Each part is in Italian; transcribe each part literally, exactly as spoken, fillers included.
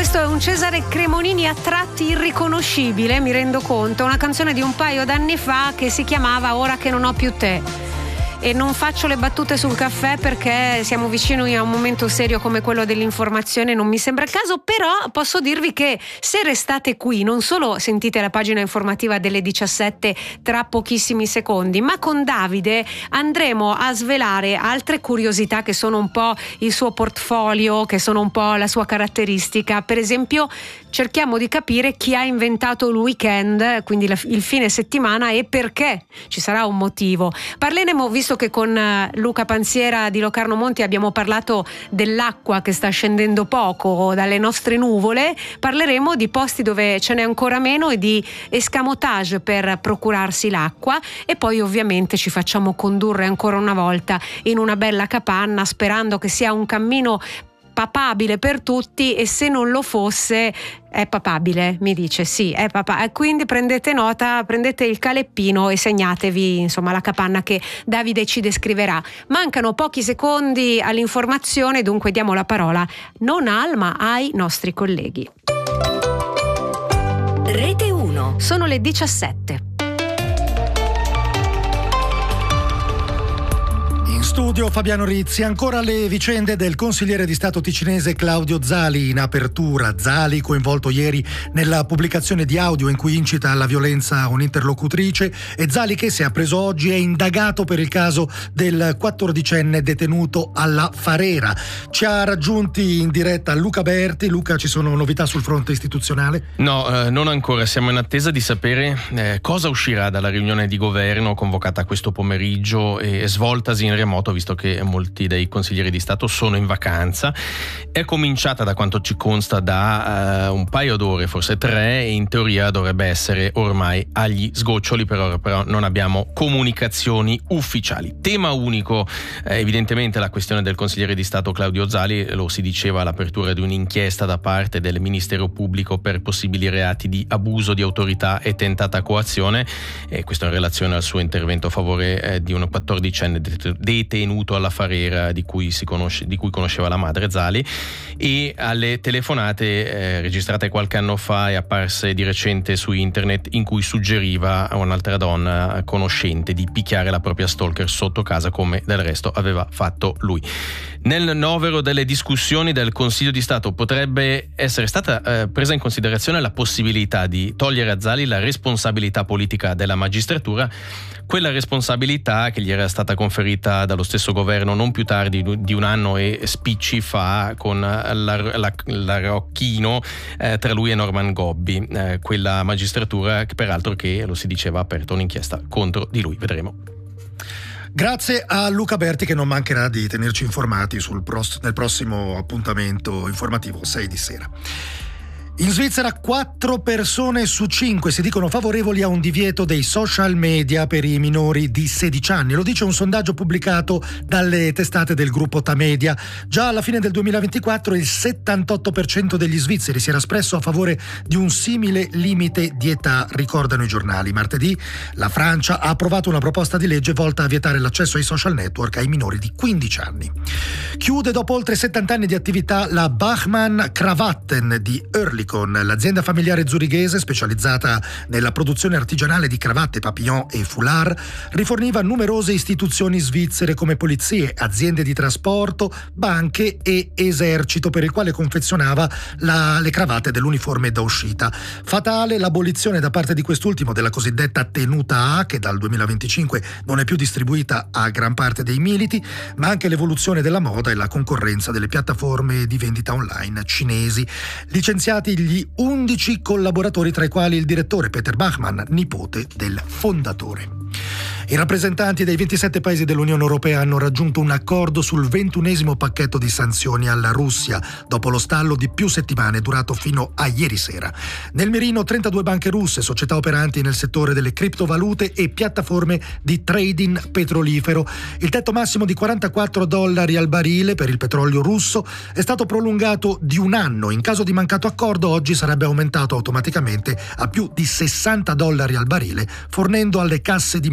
Questo è un Cesare Cremonini a tratti irriconoscibile, mi rendo conto, una canzone di un paio d'anni fa che si chiamava Ora che non ho più te. E non faccio le battute sul caffè perché siamo vicini a un momento serio come quello dell'informazione, non mi sembra il caso, però posso dirvi che se restate qui non solo sentite la pagina informativa delle diciassette tra pochissimi secondi, ma con Davide andremo a svelare altre curiosità che sono un po' il suo portfolio, che sono un po' la sua caratteristica. Per esempio cerchiamo di capire chi ha inventato il weekend, quindi il fine settimana, e perché. Ci sarà un motivo. Parleremo, visto che con Luca Panziera di Locarno Monti abbiamo parlato dell'acqua che sta scendendo poco dalle nostre nuvole, parleremo di posti dove ce n'è ancora meno e di escamotage per procurarsi l'acqua, e poi ovviamente ci facciamo condurre ancora una volta in una bella capanna, sperando che sia un cammino papabile per tutti, e se non lo fosse è papabile, mi dice. Sì, è papabile. Quindi prendete nota, prendete il caleppino e segnatevi insomma la capanna che Davide ci descriverà. Mancano pochi secondi all'informazione, dunque diamo la parola non al ma ai nostri colleghi. Rete uno. Sono le diciassette. Studio Fabiano Rizzi. Ancora le vicende del consigliere di Stato ticinese Claudio Zali in apertura. Zali coinvolto ieri nella pubblicazione di audio in cui incita alla violenza a un'interlocutrice, e Zali che, si è appreso oggi, è indagato per il caso del quattordicenne detenuto alla Farera. Ci ha raggiunti in diretta Luca Berti. Luca, ci sono novità sul fronte istituzionale? No, eh, non ancora. Siamo in attesa di sapere eh, cosa uscirà dalla riunione di governo convocata questo pomeriggio e svoltasi in remoto, visto che molti dei consiglieri di Stato sono in vacanza. È cominciata, da quanto ci consta, da uh, un paio d'ore, forse tre, e in teoria dovrebbe essere ormai agli sgoccioli. Per ora però non abbiamo comunicazioni ufficiali. Tema unico, eh, evidentemente la questione del consigliere di Stato Claudio Zali. Lo si diceva all'apertura di un'inchiesta da parte del Ministero Pubblico per possibili reati di abuso di autorità e tentata coazione, e questo in relazione al suo intervento a favore eh, di un quattordicenne detenuto alla Farera, di cui si conosce, di cui conosceva la madre Zali, e alle telefonate eh, registrate qualche anno fa e apparse di recente su internet, in cui suggeriva a un'altra donna conoscente di picchiare la propria stalker sotto casa, come del resto aveva fatto lui. Nel novero delle discussioni del Consiglio di Stato potrebbe essere stata eh, presa in considerazione la possibilità di togliere a Zali la responsabilità politica della magistratura, quella responsabilità che gli era stata conferita dallo stesso governo non più tardi di un anno e spicci fa, con la, la, l'arocchino eh, tra lui e Norman Gobbi, eh, quella magistratura che peraltro, che lo si diceva, ha aperto un'inchiesta contro di lui. Vedremo. Grazie a Luca Berti, che non mancherà di tenerci informati sul pros- nel prossimo appuntamento informativo sei di sera. In Svizzera quattro persone su cinque si dicono favorevoli a un divieto dei social media per i minori di sedici anni. Lo dice un sondaggio pubblicato dalle testate del gruppo Tamedia. Già alla fine del duemilaventiquattro il settantotto per cento degli svizzeri si era espresso a favore di un simile limite di età, ricordano i giornali. Martedì la Francia ha approvato una proposta di legge volta a vietare l'accesso ai social network ai minori di quindici anni. Chiude dopo oltre settanta anni di attività la Bachmann Kravatten di Oerlikon. L'azienda familiare zurighese, specializzata nella produzione artigianale di cravatte, papillon e foulard, riforniva numerose istituzioni svizzere come polizie, aziende di trasporto, banche e esercito, per il quale confezionava la, le cravatte dell'uniforme da uscita. Fatale l'abolizione da parte di quest'ultimo della cosiddetta tenuta A, che dal duemilaventicinque non è più distribuita a gran parte dei militi, ma anche l'evoluzione della moda e la concorrenza delle piattaforme di vendita online cinesi. Licenziati gli undici collaboratori, tra i quali il direttore Peter Bachmann, nipote del fondatore. I rappresentanti dei ventisette paesi dell'Unione Europea hanno raggiunto un accordo sul ventunesimo pacchetto di sanzioni alla Russia, dopo lo stallo di più settimane durato fino a ieri sera. Nel mirino trentadue banche russe, società operanti nel settore delle criptovalute e piattaforme di trading petrolifero. Il tetto massimo di quarantaquattro dollari al barile per il petrolio russo è stato prolungato di un anno. In caso di mancato accordo, oggi sarebbe aumentato automaticamente a più di sessanta dollari al barile, fornendo alle casse di Mosca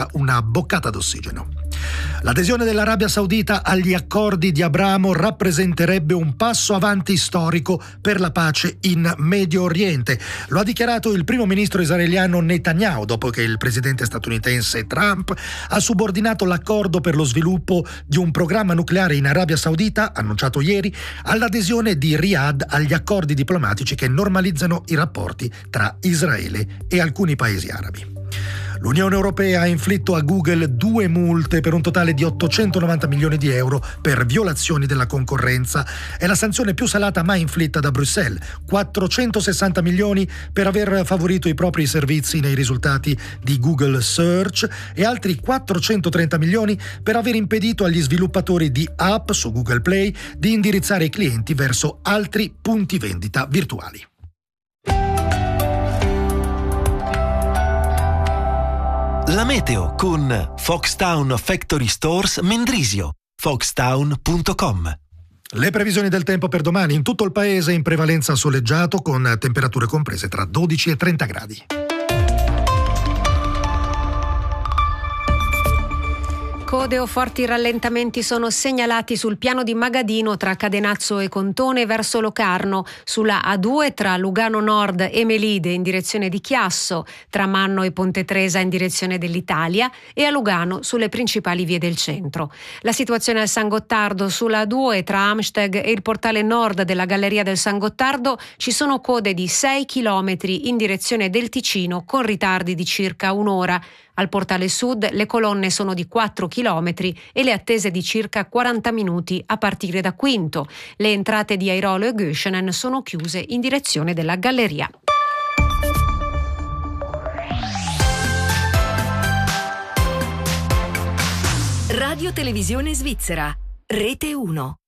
sia una boccata d'ossigeno. L'adesione dell'Arabia Saudita agli accordi di Abramo rappresenterebbe un passo avanti storico per la pace in Medio Oriente. Lo ha dichiarato il primo ministro israeliano Netanyahu dopo che il presidente statunitense Trump ha subordinato l'accordo per lo sviluppo di un programma nucleare in Arabia Saudita, annunciato ieri, all'adesione di Riyadh agli accordi diplomatici che normalizzano i rapporti tra Israele e alcuni paesi arabi. L'Unione Europea ha inflitto a Google due multe per un totale di ottocentonovanta milioni di euro per violazioni della concorrenza. È la sanzione più salata mai inflitta da Bruxelles. quattrocentosessanta milioni per aver favorito i propri servizi nei risultati di Google Search e altri quattrocentotrenta milioni per aver impedito agli sviluppatori di app su Google Play di indirizzare i clienti verso altri punti vendita virtuali. La meteo con Foxtown Factory Stores Mendrisio, foxtown punto com. Le previsioni del tempo per domani: in tutto il paese in prevalenza soleggiato con temperature comprese tra dodici e trenta gradi. Code o forti rallentamenti sono segnalati sul piano di Magadino tra Cadenazzo e Contone verso Locarno, sulla A due tra Lugano Nord e Melide in direzione di Chiasso, tra Manno e Ponte Tresa in direzione dell'Italia e a Lugano sulle principali vie del centro. La situazione al San Gottardo sulla A due tra Amsteg e il portale nord della Galleria del San Gottardo ci sono code di sei chilometri in direzione del Ticino con ritardi di circa un'ora. Al portale sud le colonne sono di quattro chilometri e le attese di circa quaranta minuti a partire da Quinto. Le entrate di Airolo e Göschenen sono chiuse in direzione della Galleria. Radio Televisione Svizzera, Rete uno.